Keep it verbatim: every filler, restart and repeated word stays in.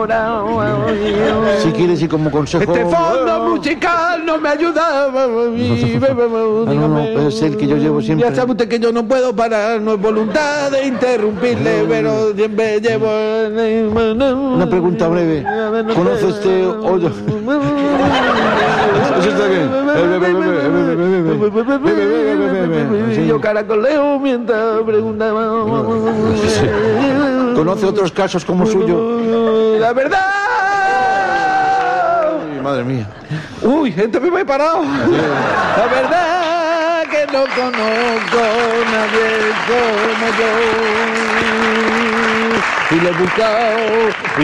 ahora. Si quieres y como consejo... Este fondo musical no me ayudaba a mí. Ah, no, no, es el que yo llevo siempre. Ya sabe usted que yo no puedo parar, no es voluntad de interrumpirle, pero siempre llevo... Una pregunta breve. ¿Conoce este hoyo? Eso está bien. Y yo caracoleo mientras preguntaba. ¿Conoce otros casos como suyo? La verdad. Ay, madre mía. Uy, gente me he parado. La verdad que no conozco a nadie como yo. Y lo he buscado.